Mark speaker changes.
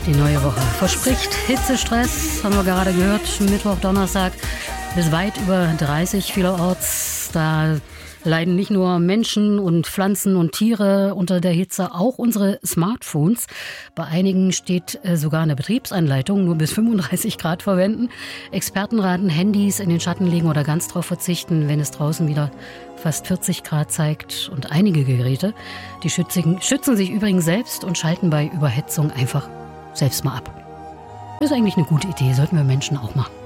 Speaker 1: Die neue Woche verspricht Hitzestress, haben wir gerade gehört, Mittwoch, Donnerstag bis weit über 30 vielerorts. Da leiden nicht nur Menschen und Pflanzen und Tiere unter der Hitze, auch unsere Smartphones. Bei einigen steht sogar eine Betriebsanleitung, nur bis 35 Grad verwenden. Experten raten, Handys in den Schatten legen oder ganz drauf verzichten, wenn es draußen wieder fast 40 Grad zeigt. Und einige Geräte, die schützen sich übrigens selbst und schalten bei Überhitzung einfach selbst mal ab. Das ist eigentlich eine gute Idee, sollten wir Menschen auch machen.